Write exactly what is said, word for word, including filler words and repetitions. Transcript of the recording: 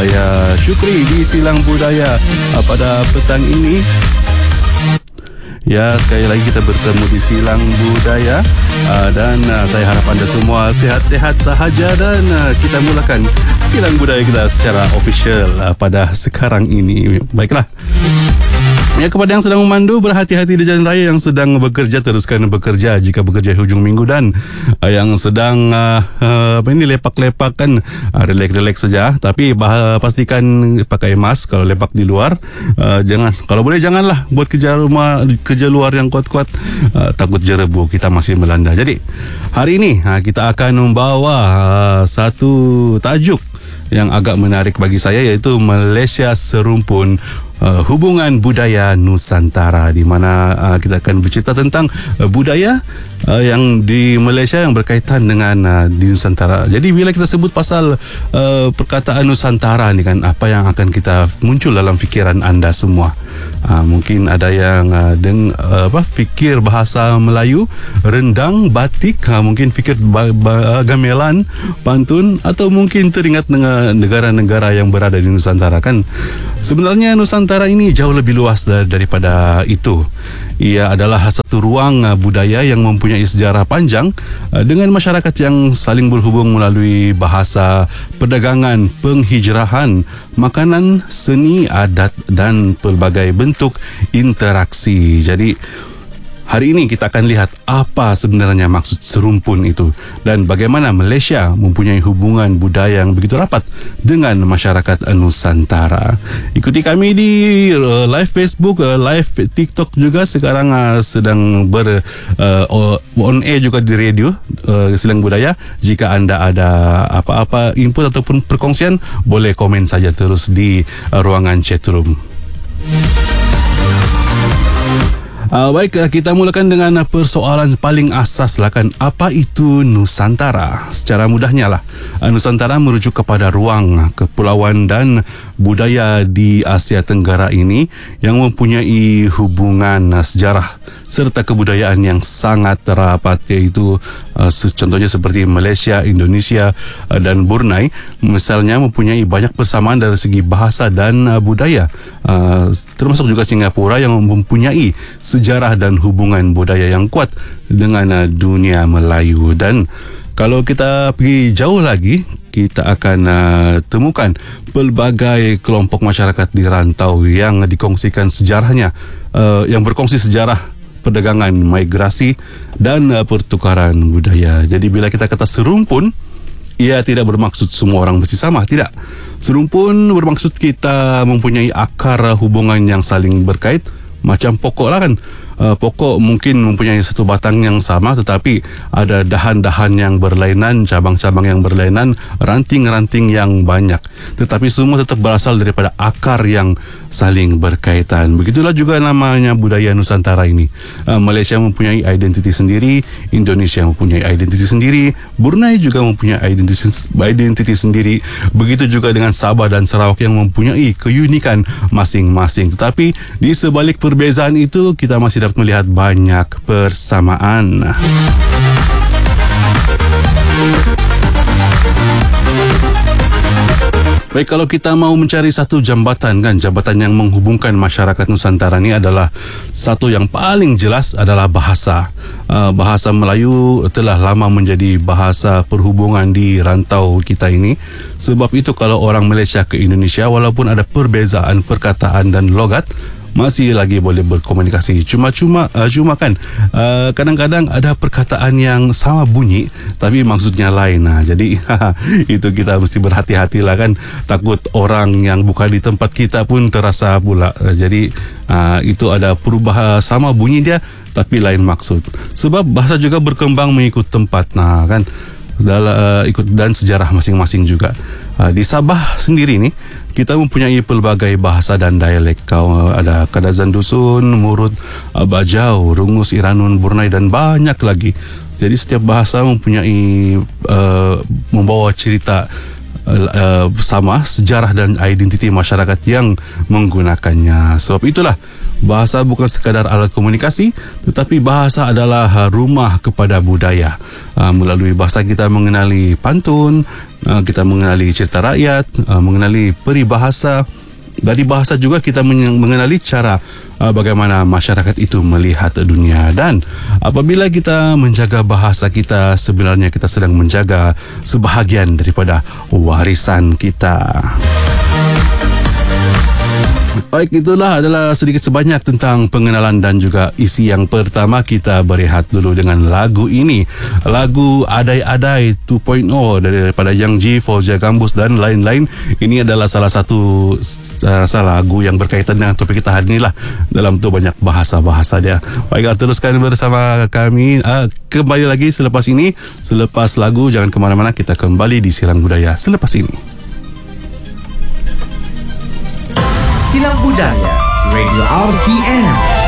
saya Syukri di Silang Budaya uh, pada petang ini. Ya, sekali lagi kita bertemu di Silang Budaya uh, dan uh, saya harap anda semua sihat-sihat sahaja dan uh, kita mulakan Silang Budaya kita secara official uh, pada sekarang ini. Baiklah. Ya, kepada yang sedang memandu, berhati-hati di jalan raya. Yang sedang bekerja, teruskan bekerja jika bekerja hujung minggu. Dan uh, yang sedang uh, uh, apa ini lepak-lepak kan, uh, relax-relax saja. Tapi bah, pastikan pakai mask kalau lepak di luar. Uh, jangan, kalau boleh janganlah buat kerja rumah, kerja luar yang kuat-kuat. Uh, takut jerebu kita masih melanda. Jadi hari ini uh, kita akan membawa uh, satu tajuk yang agak menarik bagi saya, iaitu Malaysia Serumpun, uh, hubungan budaya Nusantara, di mana uh, kita akan bercerita tentang uh, budaya uh, yang di Malaysia yang berkaitan dengan uh, di Nusantara. Jadi bila kita sebut pasal uh, perkataan Nusantara ni kan, apa yang akan kita muncul dalam fikiran anda semua? Uh, mungkin ada yang uh, deng, uh, apa fikir bahasa Melayu, rendang, batik, uh, mungkin fikir ba- ba- gamelan, pantun, atau mungkin teringat dengan negara-negara yang berada di Nusantara kan. Sebenarnya Nusantara ini jauh lebih luas daripada itu. Ia adalah satu ruang budaya yang mempunyai sejarah panjang dengan masyarakat yang saling berhubung melalui bahasa, perdagangan, penghijrahan, makanan, seni, adat dan pelbagai bentuk interaksi. Jadi hari ini kita akan lihat apa sebenarnya maksud serumpun itu dan bagaimana Malaysia mempunyai hubungan budaya yang begitu rapat dengan masyarakat Nusantara. Ikuti kami di uh, live Facebook, uh, live TikTok juga sekarang uh, sedang ber uh, on air juga di radio uh, Silang Budaya. Jika anda ada apa-apa input ataupun perkongsian, boleh komen saja terus di uh, ruangan chatroom. Uh, baik, kita mulakan dengan persoalan paling asas lah kan. Apa itu Nusantara? Secara mudahnya lah, Nusantara merujuk kepada ruang, kepulauan dan budaya di Asia Tenggara ini yang mempunyai hubungan sejarah serta kebudayaan yang sangat rapat, iaitu uh, contohnya seperti Malaysia, Indonesia uh, dan Brunei misalnya mempunyai banyak persamaan dari segi bahasa dan uh, budaya, uh, termasuk juga Singapura yang mempunyai sejarah dan hubungan budaya yang kuat dengan uh, dunia Melayu. Dan kalau kita pergi jauh lagi, kita akan uh, temukan pelbagai kelompok masyarakat di rantau yang dikongsikan sejarahnya, uh, yang berkongsi sejarah perdagangan, migrasi dan uh, pertukaran budaya. Jadi bila kita kata serumpun, ia tidak bermaksud semua orang mesti sama, tidak. Serumpun bermaksud kita mempunyai akar hubungan yang saling berkait. Macam pokok lah kan, uh, pokok mungkin mempunyai satu batang yang sama, tetapi ada dahan-dahan yang berlainan, cabang-cabang yang berlainan, ranting-ranting yang banyak, tetapi semua tetap berasal daripada akar yang saling berkaitan. Begitulah juga namanya budaya Nusantara ini. uh, Malaysia mempunyai identiti sendiri, Indonesia mempunyai identiti sendiri, Brunei juga mempunyai identiti, identiti sendiri. Begitu juga dengan Sabah dan Sarawak yang mempunyai keunikan masing-masing. Tetapi di sebalik perbezaan itu, kita masih dapat melihat banyak persamaan. Baik, kalau kita mau mencari satu jambatan kan, jambatan yang menghubungkan masyarakat Nusantara ini adalah satu yang paling jelas adalah bahasa. Uh, bahasa Melayu telah lama menjadi bahasa perhubungan di rantau kita ini. Sebab itu kalau orang Malaysia ke Indonesia, walaupun ada perbezaan perkataan dan logat, masih lagi boleh berkomunikasi. Cuma-cuma uh, cuma kan uh, kadang-kadang ada perkataan yang sama bunyi tapi maksudnya lain. Nah, jadi itu kita mesti berhati-hatilah kan, takut orang yang bukan di tempat kita pun terasa pula. Uh, jadi uh, itu ada perubahan, sama bunyi dia tapi lain maksud. Sebab bahasa juga berkembang mengikut tempat. Nah, kan dalam uh, ikut dan sejarah masing-masing juga. Uh, di Sabah sendiri ni kita mempunyai pelbagai bahasa dan dialek. Kau ada Kadazan Dusun, Murut, uh, Bajau, Rungus, Iranun, Brunei dan banyak lagi. Jadi setiap bahasa mempunyai uh, membawa cerita uh, sama sejarah dan identiti masyarakat yang menggunakannya. Sebab itulah bahasa bukan sekadar alat komunikasi, tetapi bahasa adalah rumah kepada budaya. Uh, melalui bahasa kita mengenali pantun, uh, kita mengenali cerita rakyat, uh, mengenali peribahasa. Dari bahasa juga kita mengenali cara uh, bagaimana masyarakat itu melihat dunia. Dan apabila kita menjaga bahasa kita, sebenarnya kita sedang menjaga sebahagian daripada warisan kita. Baik, itulah adalah sedikit sebanyak tentang pengenalan dan juga isi yang pertama. Kita berehat dulu dengan lagu ini. Lagu Adai-Adai dua titik nol daripada Yang Ji, Fauzia Gambus dan lain-lain. Ini adalah salah satu salah lagu yang berkaitan dengan topik kita hari ini lah. Dalam tu banyak bahasa-bahasa dia. Baiklah, teruskan bersama kami. Uh, kembali lagi selepas ini. Selepas lagu, jangan ke mana-mana. Kita kembali di Silang Budaya selepas ini. Silang Budaya Radio R T M.